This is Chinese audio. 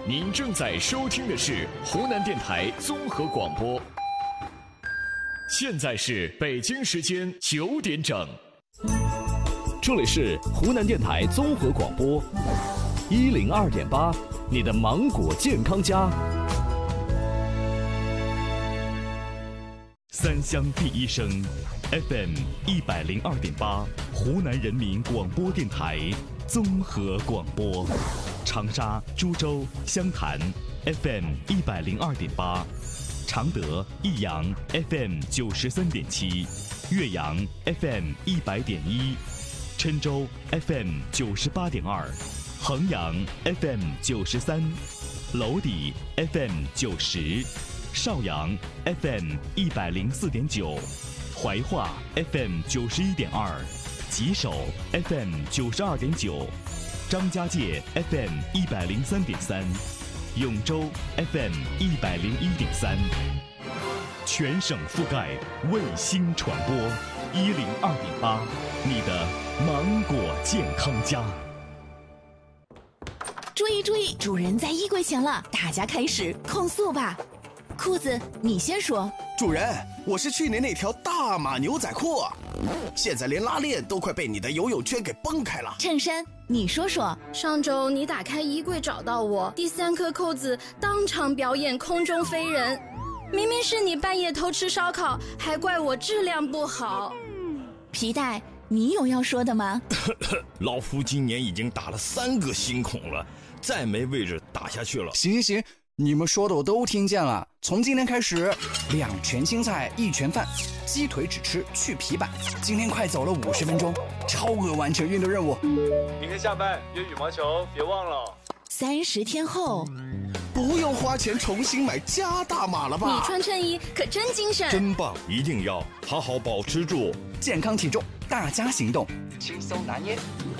您正在收听的是湖南电台综合广播。现在是北京时间9点整，这里是湖南电台综合广播102.8，你的芒果健康家。三湘第一声 FM 102.8，湖南人民广播电台综合广播。长沙、株洲、湘潭 FM 102.8，常德、益阳 FM 93.7，岳阳 FM 100.1，郴州 FM 98.2，衡阳 FM 93，娄底 FM 90，邵阳 FM 104.9，怀化 FM 91.2，吉首 FM 92.9。张家界 FM 103.3，永州 FM 101.3，全省覆盖，卫星传播102.8，你的芒果健康家。 注意注意，主人在衣柜前了，大家开始控诉吧。裤子，你先说。 主人，我是去年那条大码牛仔裤，现在连拉链都快被你的游泳圈给崩开了。 衬衫，你说说。 上周你打开衣柜找到我，第3颗扣子当场表演空中飞人，明明是你半夜偷吃烧烤，还怪我质量不好。 皮带，你有要说的吗？ 老夫今年已经打了3个新孔了，再没位置打下去了。 行，你们说的我都听见了。从今天开始，2全青菜1全饭，鸡腿只吃去皮板。今天快走了50分钟，超额完成运动任务。 明天下班约羽毛球，别忘了。 30天后， 不用花钱重新买加大码了吧？ 你穿衬衣可真精神， 真棒！一定要好好保持住健康体重，大家行动，轻松拿捏。